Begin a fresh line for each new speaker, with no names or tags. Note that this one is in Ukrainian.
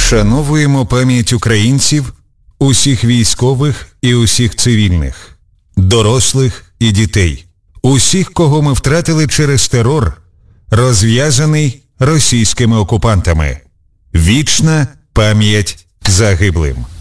Вшановуємо пам'ять українців, усіх військових і усіх цивільних, дорослих і дітей, усіх, кого ми втратили через терор, розв'язаний російськими окупантами. Вічна пам'ять загиблим.